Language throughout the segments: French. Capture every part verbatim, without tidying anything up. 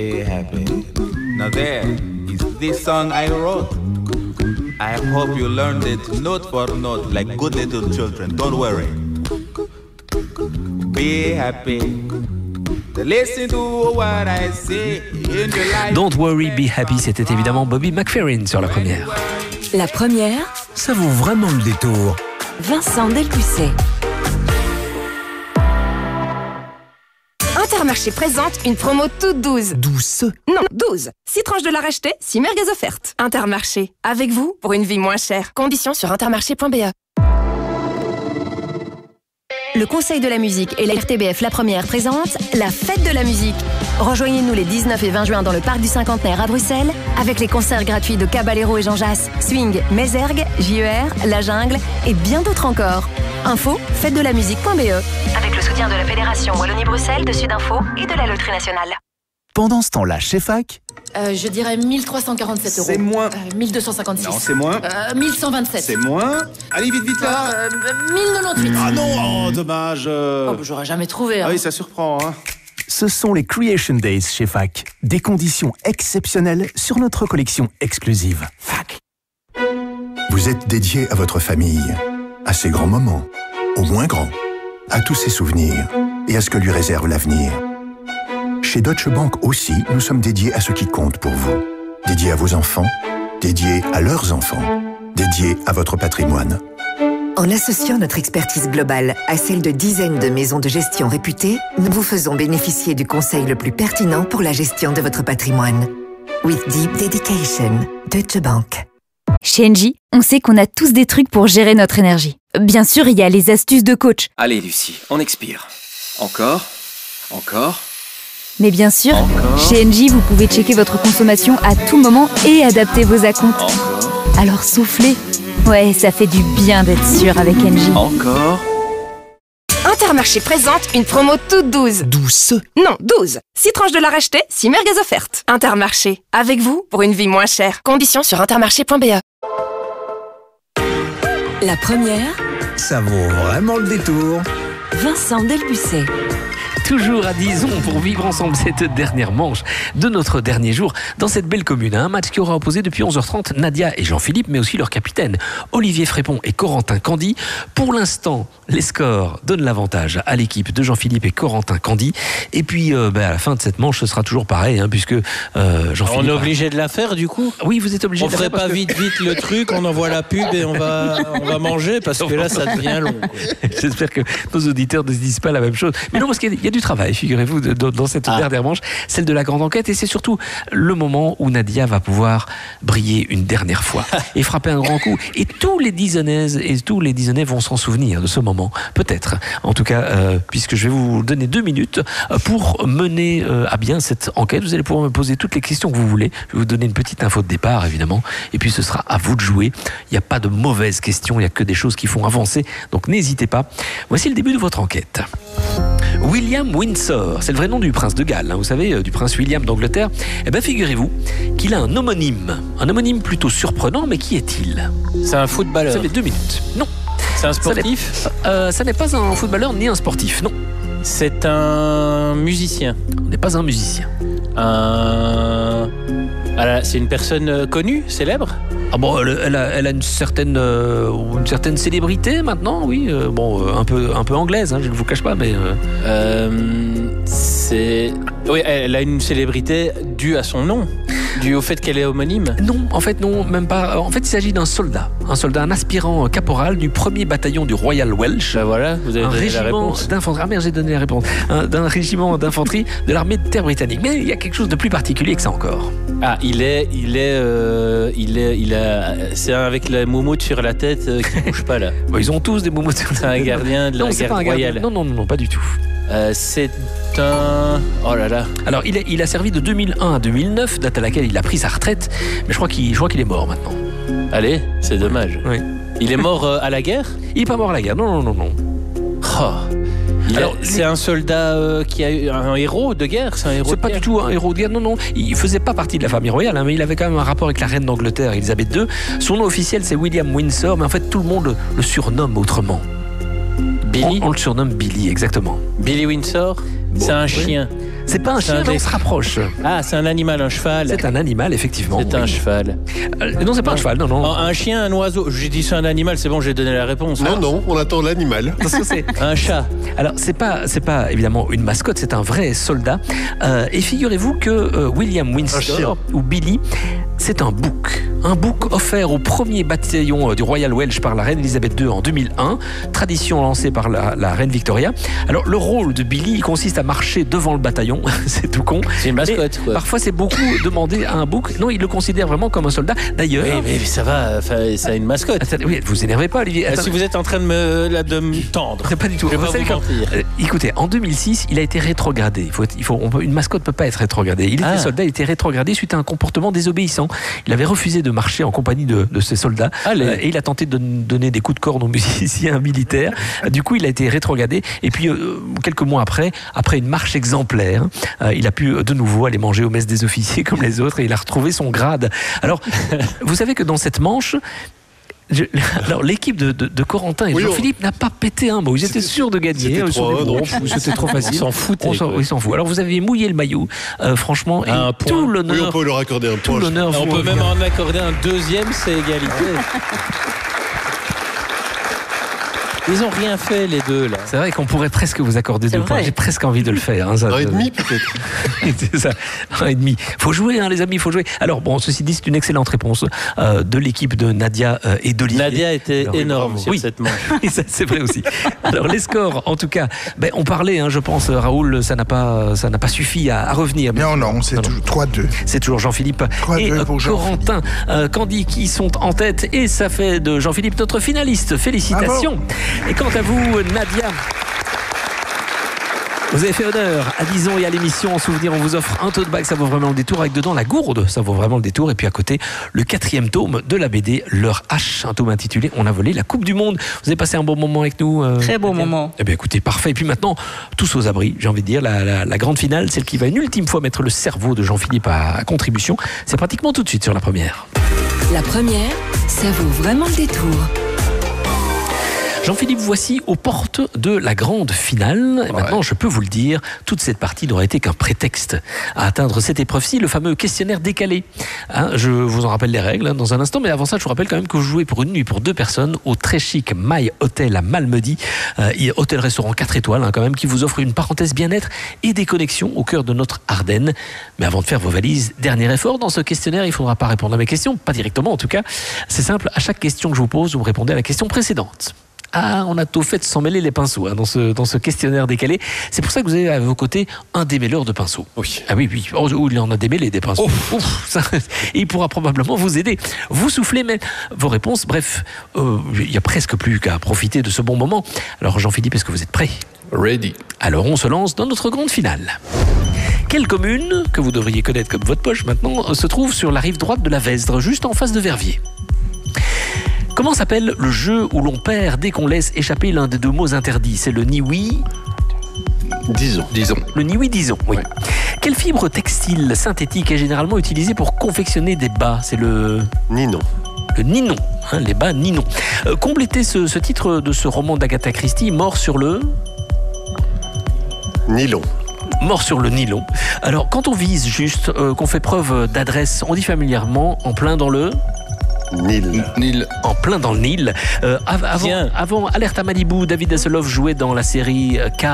Be happy. Now there is this song I wrote. I hope you learned it note for note like good little children. Don't worry. Be happy. Listen to what I say in your life. Don't worry, be happy, c'était évidemment Bobby McFerrin sur la première. La première, ça vaut vraiment le détour. Vincent Delpucet. Intermarché présente une promo toute douze. Douce. Non, douze. six tranches de la racheter, six merguez offertes. Intermarché, avec vous pour une vie moins chère. Conditions sur intermarché point b e. Le Conseil de la musique et la R T B F La Première présentent la Fête de la musique. Rejoignez-nous les dix-neuf et vingt juin dans le Parc du Cinquantenaire à Bruxelles avec les concerts gratuits de Caballero et Jean Jass, Swing, Mézergue, J E R, La Jungle et bien d'autres encore. Info, fête de la musique point b e. Avec le soutien de la Fédération Wallonie-Bruxelles, de Sudinfo et de la Loterie Nationale. Pendant ce temps-là, chez F A C, Euh, je dirais mille trois cent quarante-sept euros. C'est moins. Euh, mille deux cent cinquante-six. Non, c'est moins. Euh, mille cent vingt-sept. C'est moins. Allez, vite, vite, là. Euh, mille quatre-vingt-dix-huit. Ah non, oh, dommage. euh. Oh, bah, j'aurais jamais trouvé. Hein. Ah oui, ça surprend, hein. ce sont les Creation Days chez F A C. Des conditions exceptionnelles sur notre collection exclusive. F A C. Vous êtes dédié à votre famille, à ses grands moments, aux moins grands, à tous ses souvenirs et à ce que lui réserve l'avenir. Chez Deutsche Bank aussi, nous sommes dédiés à ce qui compte pour vous. Dédiés à vos enfants, dédiés à leurs enfants, dédiés à votre patrimoine. En associant notre expertise globale à celle de dizaines de maisons de gestion réputées, nous vous faisons bénéficier du conseil le plus pertinent pour la gestion de votre patrimoine. With deep dedication, Deutsche Bank. Chez Engie, on sait qu'on a tous des trucs pour gérer notre énergie. Bien sûr, il y a les astuces de coach. Allez Lucie, on expire. Encore, encore... Mais bien sûr, Encore. Chez Engie, vous pouvez checker votre consommation à tout moment et adapter vos acomptes. Encore. Alors soufflez. Ouais, ça fait du bien d'être sûr avec Engie. Encore. Intermarché présente une promo toute douze. Douce. Non, douze. six tranches de la racheter, six merguez offertes. Intermarché, avec vous pour une vie moins chère. Conditions sur intermarché point b e. La première, Ça vaut vraiment le détour. Vincent Delpucet. Toujours à Dizon pour vivre ensemble cette dernière manche de notre dernier jour dans cette belle commune. Un match qui aura opposé depuis onze heures trente Nadia et Jean-Philippe, mais aussi leur capitaine Olivier Frépon et Corentin Candy. Pour l'instant, les scores donnent l'avantage à l'équipe de Jean-Philippe et Corentin Candy. Et puis, euh, bah, à la fin de cette manche, ce sera toujours pareil, hein, puisque euh, Jean-Philippe... On est obligé de la faire, du coup ? Oui, vous êtes obligé on de la faire. On ferait pas que... vite, vite le truc, on envoie la pub et on va, on va manger, parce que là, ça devient long. J'espère que nos auditeurs ne se disent pas la même chose. Mais non, parce qu'il y a du travail, figurez-vous, dans cette ah. dernière manche, celle de la grande enquête, et c'est surtout le moment où Nadia va pouvoir briller une dernière fois et frapper un grand coup. Et tous les Disonnaises et tous les Disonnais vont s'en souvenir de ce moment, peut-être. En tout cas, euh, puisque je vais vous donner deux minutes pour mener euh, à bien cette enquête. Vous allez pouvoir me poser toutes les questions que vous voulez. Je vais vous donner une petite info de départ, évidemment, et puis ce sera à vous de jouer. Il n'y a pas de mauvaises questions, il n'y a que des choses qui font avancer, donc n'hésitez pas. Voici le début de votre enquête. William Windsor, c'est le vrai nom du prince de Galles, hein, vous savez, du prince William d'Angleterre. Eh bien, figurez-vous qu'il a un homonyme, un homonyme plutôt surprenant, mais qui est-il ? C'est un footballeur. Vous avez deux minutes. Non. C'est un sportif ? Ça n'est, euh, ça n'est pas un footballeur ni un sportif, non. C'est un musicien. On n'est pas un musicien. Un... Alors, c'est une personne connue, célèbre ? Ah bon, elle, elle, a, elle a une certaine, euh, une certaine célébrité maintenant, oui. Euh, bon, euh, un peu, un peu anglaise, hein, je ne vous cache pas, mais. Euh... Euh, c'est. Oui, elle a une célébrité due à son nom, due au fait qu'elle est homonyme. Non, en fait, non, même pas. En fait, il s'agit d'un soldat, un soldat, un aspirant caporal du premier bataillon du Royal Welsh. Ben voilà, vous avez un donné régiment la réponse. d'infanterie. Ah merde, j'ai donné la réponse. Un, d'un régiment d'infanterie de l'armée de terre britannique. Mais il y a quelque chose de plus particulier que ça encore. Ah, il est, il est, euh, il est, il a, c'est un avec la moumoute sur la tête euh, qui bouge pas là. Bon, ils ont tous des moumoutes sur la tête. C'est un gardien de la non, c'est garde pas un royale. Gardien. Non, non, non, non, pas du tout. Euh, c'est un... Oh là là. Alors, il, est, il a servi de deux mille un à deux mille neuf, date à laquelle il a pris sa retraite, mais je crois qu'il, je crois qu'il est mort maintenant. Allez, c'est dommage. Oui. Il est mort euh, à la guerre ? Il n'est pas mort à la guerre, non, non, non, non. Oh. Alors, a, c'est un soldat euh, qui a eu un héros de guerre, c'est un héros C'est de pas guerre. du tout un héros de guerre, non, non. Il faisait pas partie de la famille royale, hein, mais il avait quand même un rapport avec la reine d'Angleterre, Elisabeth deux. Son nom officiel, c'est William Windsor, mais en fait, tout le monde le, le surnomme autrement. Billy ? On, on le surnomme Billy, exactement. Billy Windsor ? C'est un Oui. chien. C'est pas un C'est chien, un mais on dé- se rapproche. Ah, c'est un animal, un cheval. C'est un animal, effectivement. C'est un oui. cheval. Euh, non, c'est pas un cheval, non, non. Un, un chien, un oiseau. J'ai dit c'est un animal, c'est bon, j'ai donné la réponse. Non, non, on attend l'animal. Parce que c'est Un chat. Alors, c'est pas, c'est pas évidemment une mascotte, c'est un vrai soldat. Euh, et figurez-vous que euh, William Windsor, ou Billy, c'est un bouc. Un bouc offert au premier bataillon euh, du Royal Welsh par la reine Elisabeth deux en deux mille un, tradition lancée par la, la reine Victoria. Alors, le rôle de Billy il consiste à marcher devant le bataillon, c'est tout con. C'est une mascotte, Mais quoi. Parfois, c'est beaucoup demandé à un bouc. Non, il le considère vraiment comme un soldat. D'ailleurs. Oui, mais ça va, enfin, ça a une mascotte. Attendez, oui, vous énervez pas, Olivier. Ah, Attendez. si vous êtes en train de me, là, de me tendre. Pas du tout. Je vais Vous pas savez vous quand- mentir. Euh, écoutez, en deux mille six, il a été rétrogradé. Il faut, être- il faut, on peut- une mascotte ne peut pas être rétrogradée. Il était Ah. soldat, il était rétrograde suite à un comportement désobéissant. Il avait refusé de marcher en compagnie de, de ses soldats. Allez. Euh, et il a tenté de don- donner des coups de corne aux musiciens militaires. Du coup, il a été rétrogradé. Et puis, euh, quelques mois après, après une marche exemplaire, euh, il a pu euh, de nouveau aller manger aux messes des officiers comme les autres et il a retrouvé son grade. Alors, vous savez que dans cette manche, je- alors l'équipe de, de, de Corentin et Oui, Jean-Philippe n'a pas pété un mot. Ils étaient sûrs de gagner. c'était euh, sur trois les un, bons. donc. C'était trop facile. Ils s'en foutaient, On s'en- quoi. Ils s'en foutent. Alors vous avez mouillé le maillot, euh, franchement, et Un point. tout Oui, on l'honneur. peut leur accorder un Tout point. l'honneur. On vous peut même revient. en accorder un deuxième, c'est égalité. Ils ont rien fait, les deux, là. C'est vrai qu'on pourrait presque vous accorder C'est deux points. vrai. J'ai presque envie de le faire. hein, ça- Un et demi, peut-être. C'est ça, un et demi. Faut jouer, hein, les amis, faut jouer. Alors bon, ceci dit, c'est une excellente réponse euh, de l'équipe de Nadia euh, et d'Olivier. Nadia était Alors, oui, énorme bravo. sur Oui. cette manche. Et ça, c'est vrai aussi. Alors les scores, en tout cas, ben, on parlait, hein, je pense, Raoul, ça n'a pas, ça n'a pas suffi à, à revenir. Non, non, c'est Non, non. toujours trois deux. C'est toujours Jean-Philippe trois et deux euh, pour Jean-Philippe. Corentin, euh, Candy qui sont en tête et ça fait de Jean-Philippe notre finaliste. Félicitations. Et quant à vous, Nadia, vous avez fait honneur à Dison et à l'émission. En souvenir, on vous offre un tote bag, ça vaut vraiment le détour, avec dedans la gourde, ça vaut vraiment le détour. Et puis à côté, le quatrième tome de la B D, Leur H, un tome intitulé On a volé la Coupe du Monde. Vous avez passé un bon moment avec nous euh, Très beau Nadia moment. Eh bien écoutez, parfait. Et puis maintenant, tous aux abris, j'ai envie de dire, la, la- la grande finale, celle qui va une ultime fois mettre le cerveau de Jean-Philippe à, à contribution. C'est pratiquement tout de suite sur la première. La première, ça vaut vraiment le détour. Jean-Philippe, voici aux portes de la grande finale. Et maintenant, je peux vous le dire, toute cette partie n'aurait été qu'un prétexte à atteindre cette épreuve-ci, le fameux questionnaire décalé. Hein, je vous en rappelle les règles hein, dans un instant, mais avant ça, je vous rappelle quand même que vous jouez pour une nuit pour deux personnes au très chic My Hotel à Malmedy, euh, et hôtel-restaurant quatre étoiles, hein, quand même, qui vous offre une parenthèse bien-être et des connexions au cœur de notre Ardenne. Mais avant de faire vos valises, dernier effort dans ce questionnaire, il ne faudra pas répondre à mes questions, pas directement en tout cas. C'est simple, à chaque question que je vous pose, vous répondez à la question précédente. Ah, on a tout fait de s'en mêler les pinceaux hein, dans, ce, dans ce questionnaire décalé. C'est pour ça que vous avez à vos côtés un démêleur de pinceaux. Oui. Ah oui, oui. Oh, oh, il en a démêlé des pinceaux. Ouf, ça, et il pourra probablement vous aider. Vous soufflez, mais vos réponses, bref, euh, il n'y a presque plus qu'à profiter de ce bon moment. Alors Jean-Philippe, est-ce que vous êtes prêt? Ready. Alors on se lance dans notre grande finale. Quelle commune, que vous devriez connaître comme votre poche maintenant, se trouve sur la rive droite de la Vesdre, juste en face de Verviers? Comment s'appelle le jeu où l'on perd dès qu'on laisse échapper l'un des deux mots interdits? C'est le ni-oui. Disons. Disons. Le ni-oui, disons, oui. Quelle fibre textile synthétique est généralement utilisée pour confectionner des bas? C'est le... Ninon. Le ninon, hein, les bas ninon. Euh, complétez ce, ce titre de ce roman d'Agatha Christie, Mort sur le... Nylon. Mort sur le nylon. Alors, quand on vise juste, euh, qu'on fait preuve d'adresse, on dit familièrement en plein dans le... Nil. Nil. En plein dans le Nil. Euh, av- avant, avant Alerte à Malibu, David Hasselhoff jouait dans la série euh, K...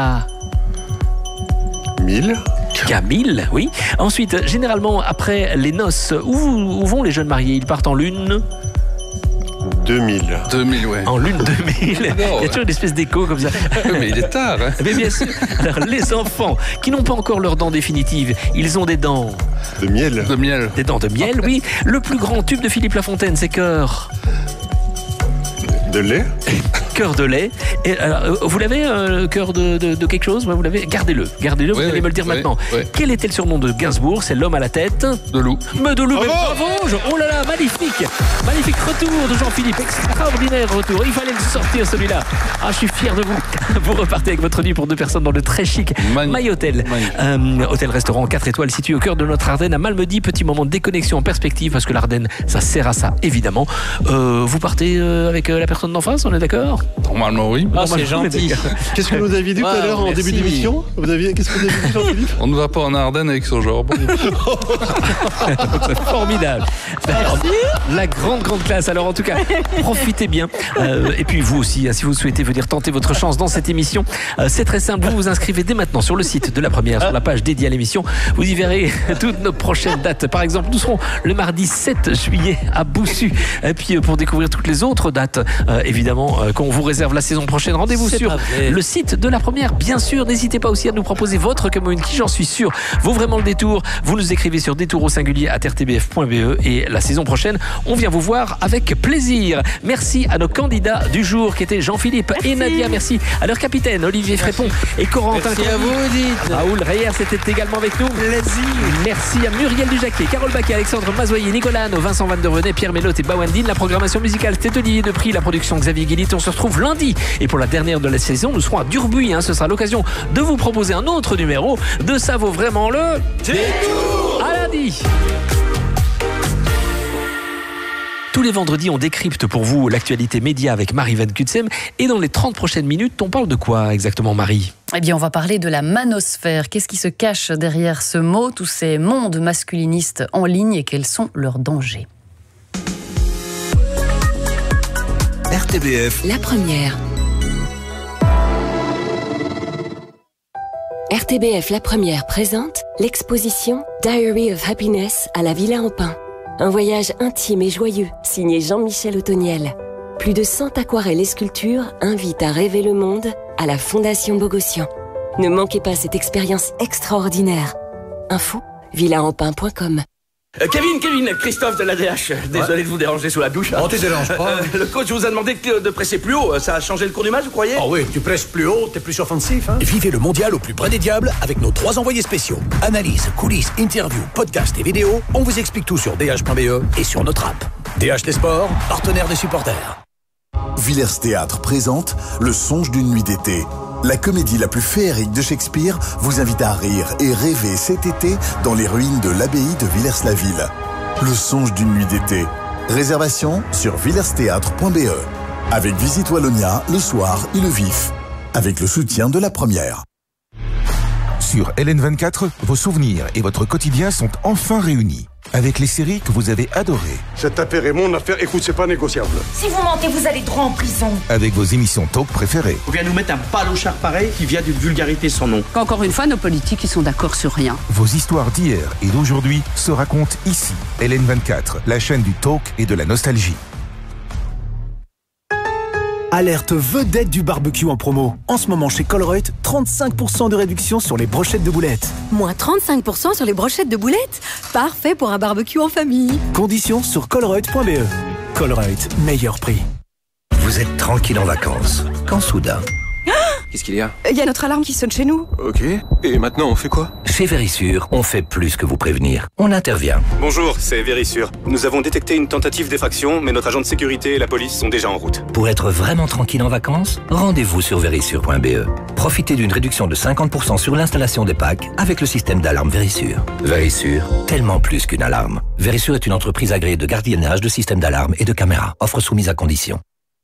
Mille. K mille, oui. Ensuite, généralement, après les noces, où, où vont les jeunes mariés? Ils partent en lune... deux mille. deux mille, ouais. En lune deux mille. Il y a toujours une espèce d'écho comme ça. Mais il est tard. Hein. Mais bien sûr. Alors, les enfants qui n'ont pas encore leurs dents définitives, ils ont des dents... De miel. De miel. Des dents de miel, oui. Le plus grand tube de Philippe Lafontaine, c'est Cœur... De lait. Cœur de lait. Et, alors, euh, vous l'avez, euh, cœur de, de, de quelque chose? Vous l'avez? Gardez-le. Gardez-le, vous Oui, allez oui, me le dire oui, maintenant. oui. Quel était le surnom de Gainsbourg? C'est l'homme à la tête de loup. Mais de loup, mais Bravo bravo je- Oh là là, magnifique. Magnifique retour de Jean-Philippe. Extraordinaire retour. Il fallait le sortir celui-là. Ah, je suis fier de vous. Vous repartez avec votre nuit pour deux personnes dans le très chic Magnifique. My Hotel. Euh, hôtel-restaurant quatre étoiles situé au cœur de notre Ardenne à Malmedy. Petit moment de déconnexion en perspective parce que l'Ardenne, ça sert à ça, évidemment. Euh, vous partez euh, avec euh, la personne personne d'en face, on est d'accord? Normalement, oui. Ah, c'est gentil. Qu'est-ce que vous aviez dit tout à l'heure en début d'émission? Vous aviez, qu'est-ce que vous avez dit, Jean-Philippe? On ne va pas en Ardennes avec ce genre. Formidable. Alors, la grande, grande classe. Alors, en tout cas, profitez bien. Euh, et puis, vous aussi, hein, si vous souhaitez venir tenter votre chance dans cette émission, euh, c'est très simple. Vous vous inscrivez dès maintenant sur le site de la première, sur la page dédiée à l'émission. Vous y verrez toutes nos prochaines dates. Par exemple, nous serons le mardi sept juillet à Boussu. Et puis, pour découvrir toutes les autres dates, euh, évidemment, euh, qu'on vous réserve la saison prochaine, rendez-vous C'est sur pas vrai. le site de la première. Bien sûr, n'hésitez pas aussi à nous proposer votre commune qui, j'en suis sûr, vaut vraiment le détour. Vous nous écrivez sur détour au singulier à r t b f point b e et la saison prochaine, on vient vous voir avec plaisir. Merci à nos candidats du jour qui étaient Jean-Philippe et Nadia. Merci à leur capitaine Olivier Frépon et Corentin. Merci à vous, Edith. Raoul Reyer, c'était également avec nous. Merci à Muriel Dujaquier, Carole Baquet, Alexandre Mazoyer, Nicolas Hano, Vincent Van der Venet, Pierre Mélotte et Bawandine. La programmation musicale, c'était Olivier Depris, la production Xavier Guillit. On se retrouve lundi. Et pour la dernière de la saison, nous serons à Durbuy. Hein. Ce sera l'occasion de vous proposer un autre numéro de Ça vaut vraiment le détour. À lundi. Tous les vendredis, on décrypte pour vous l'actualité média avec Marie Van Kutsem. Et dans les trente prochaines minutes, on parle de quoi exactement, Marie? Eh bien, on va parler de la manosphère. Qu'est-ce qui se cache derrière ce mot? Tous ces mondes masculinistes en ligne et quels sont leurs dangers? R T B F. La première. R T B F La Première présente l'exposition Diary of Happiness à la Villa en Pin. Un voyage intime et joyeux, signé Jean-Michel Ottoniel. Plus de cent aquarelles et sculptures invitent à rêver le monde à la Fondation Bogossian. Ne manquez pas cette expérience extraordinaire. Info, villa en pin point com. Euh, Kevin, Kevin, Christophe de l'A D H. Désolé ouais. de vous déranger sous la douche. On te dérange pas. Euh, le coach vous a demandé de presser plus haut. Ça a changé le cours du match, vous croyez? Ah oh oui, tu presses plus haut, t'es plus offensif. Hein. Vivez le mondial au plus près des diables avec nos trois envoyés spéciaux. Analyse, coulisses, interviews, podcasts et vidéos. On vous explique tout sur d h point b e et sur notre app. D H T Sport, partenaire des supporters. Villers Théâtre présente Le songe d'une nuit d'été. La comédie la plus féerique de Shakespeare vous invite à rire et rêver cet été dans les ruines de l'abbaye de Villers-la-Ville. Le songe d'une nuit d'été. Réservation sur villers théâtre point b e. Avec Visite Wallonia, le soir et le vif. Avec le soutien de la première. Sur L N vingt-quatre, vos souvenirs et votre quotidien sont enfin réunis. Avec les séries que vous avez adorées. Cette affaire est mon affaire, écoute, c'est pas négociable. Si vous mentez, vous allez droit en prison. Avec vos émissions talk préférées. Vous vient nous mettre un palochard pareil qui vient d'une vulgarité sans nom. Encore une fois, nos politiques, ils sont d'accord sur rien. Vos histoires d'hier et d'aujourd'hui se racontent ici. L N vingt-quatre, la chaîne du talk et de la nostalgie. Alerte vedette du barbecue en promo. En ce moment chez Colruyt, trente-cinq pour cent de réduction sur les brochettes de boulettes. Moins trente-cinq pour cent sur les brochettes de boulettes. Parfait pour un barbecue en famille. Conditions sur colruyt point b e. Colruyt, meilleur prix. Vous êtes tranquille en vacances, quand soudain... Qu'est-ce qu'il y a? Il y a notre alarme qui sonne chez nous. Ok. Et maintenant, on fait quoi? Chez Vérissure, on fait plus que vous prévenir. On intervient. Bonjour, c'est Vérissure. Nous avons détecté une tentative d'effraction, mais notre agent de sécurité et la police sont déjà en route. Pour être vraiment tranquille en vacances, rendez-vous sur vérissure point b e. Profitez d'une réduction de cinquante pour cent sur l'installation des packs avec le système d'alarme Vérissure. Vérissure, tellement plus qu'une alarme. Vérissure est une entreprise agréée de gardiennage de systèmes d'alarme et de caméras. Offre soumise à condition.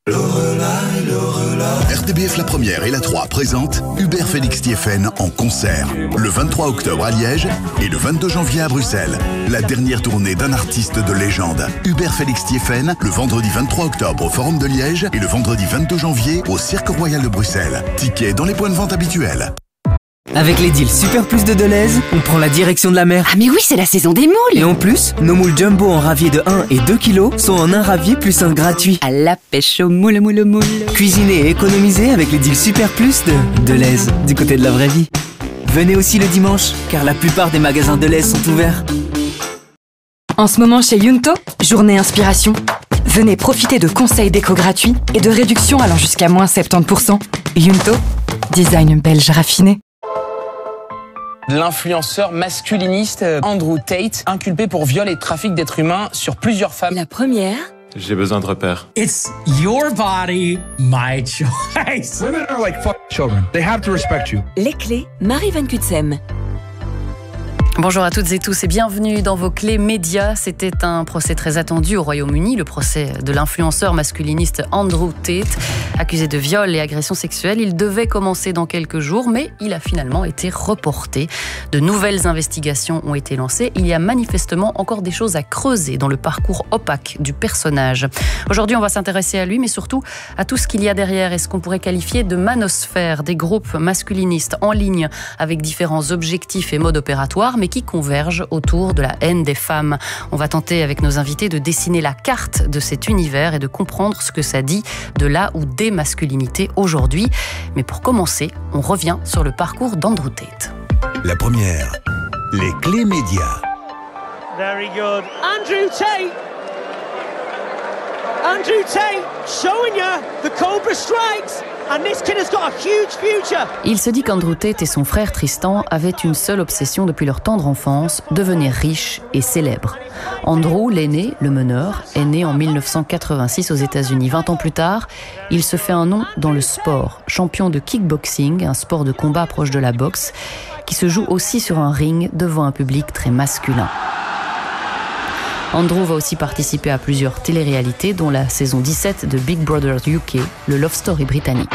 R T B F La Première et La trois présentent Hubert Félix Thieffen en concert. Le vingt-trois octobre à Liège et le vingt-deux janvier à Bruxelles. La dernière tournée d'un artiste de légende. Hubert Félix Thieffen, le vendredi vingt-trois octobre au Forum de Liège et le vendredi vingt-deux janvier au Cirque Royal de Bruxelles. Tickets dans les points de vente habituels. Avec les deals Super Plus de Deleuze, on prend la direction de la mer. Ah mais oui, c'est la saison des moules. Et en plus, nos moules jumbo en ravier de un et deux kilos sont en un ravier plus un gratuit. À la pêche aux moules, moules, moules. Cuisinez et économisez avec les deals Super Plus de Deleuze, du côté de la vraie vie. Venez aussi le dimanche, car la plupart des magasins Deleuze sont ouverts. En ce moment chez Yunto, journée inspiration. Venez profiter de conseils déco gratuits et de réductions allant jusqu'à moins soixante-dix pour cent. Yunto, design belge raffiné. L'influenceur masculiniste Andrew Tate, inculpé pour viol et trafic d'êtres humains sur plusieurs femmes. La première. J'ai besoin de repères. It's your body, my choice. Women are like fuck children. They have to respect you. Les clés, Marie Van Kutsem. Bonjour à toutes et tous et bienvenue dans vos clés médias. C'était un procès très attendu au Royaume-Uni, le procès de l'influenceur masculiniste Andrew Tate, accusé de viol et agression sexuelle. Il devait commencer dans quelques jours, mais il a finalement été reporté. De nouvelles investigations ont été lancées. Il y a manifestement encore des choses à creuser dans le parcours opaque du personnage. Aujourd'hui, on va s'intéresser à lui, mais surtout à tout ce qu'il y a derrière et ce qu'on pourrait qualifier de manosphère, des groupes masculinistes en ligne avec différents objectifs et modes opératoires, mais qui convergent autour de la haine des femmes. On va tenter avec nos invités de dessiner la carte de cet univers et de comprendre ce que ça dit de la ou des masculinités aujourd'hui. Mais pour commencer, on revient sur le parcours d'Andrew Tate. La première, les clés médias. Very good. Andrew Tate. Andrew Tate showing you the Cobra strikes. And this kid has got a huge future. Il se dit qu'Andrew Tate et son frère Tristan avaient une seule obsession depuis leur tendre enfance, devenir riches et célèbres. Andrew, l'aîné, le meneur, est né en mille neuf cent quatre-vingt-six aux États-Unis. vingt ans plus tard, il se fait un nom dans le sport. Champion de kickboxing, un sport de combat proche de la boxe, qui se joue aussi sur un ring devant un public très masculin. Andrew va aussi participer à plusieurs téléréalités, dont la saison dix-sept de Big Brother U K, le Love Story britannique.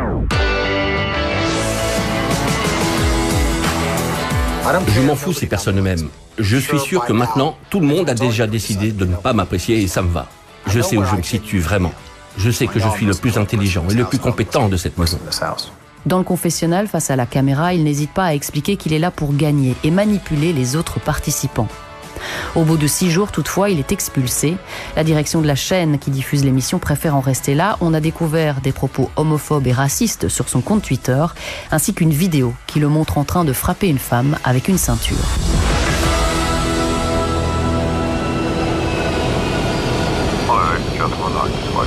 Je m'en fous si personne ne m'aime. Je suis sûr que maintenant, tout le monde a déjà décidé de ne pas m'apprécier et ça me va. Je sais où je me situe vraiment. Je sais que je suis le plus intelligent et le plus compétent de cette maison. Dans le confessionnal, face à la caméra, il n'hésite pas à expliquer qu'il est là pour gagner et manipuler les autres participants. Au bout de six jours, toutefois, il est expulsé. La direction de la chaîne qui diffuse l'émission préfère en rester là. On a découvert des propos homophobes et racistes sur son compte Twitter, ainsi qu'une vidéo qui le montre en train de frapper une femme avec une ceinture.